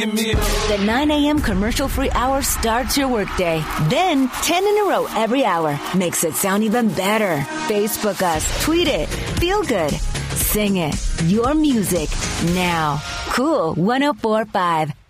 give me a... The 9 a.m. commercial-free hour starts your workday. Then 10 in a row every hour makes it sound even better. Facebook us, tweet it, feel good, sing it. Your music now. Cool 104.5.